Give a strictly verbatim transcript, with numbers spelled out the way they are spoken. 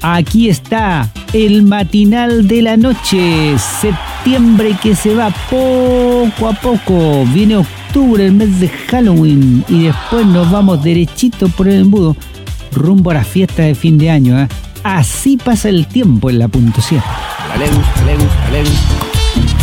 Aquí está el matinal de la noche. Septiembre que se va poco a poco. Viene octubre, el mes de Halloween. Y después nos vamos derechito por el embudo, rumbo a la fiesta de fin de año. ¿eh? Así pasa el tiempo en la punto siete. Alegus, alegus, alegus.